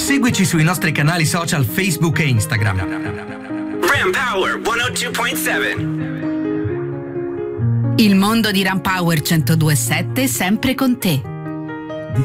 Seguici sui nostri canali social Facebook e Instagram. Ram Power 102.7. Il mondo di Ram Power 102.7 è sempre con te.